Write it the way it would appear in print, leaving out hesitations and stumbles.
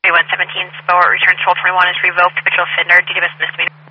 3117 Sport returns 1221 is revoked. Habitual offender, DWS misdemeanor.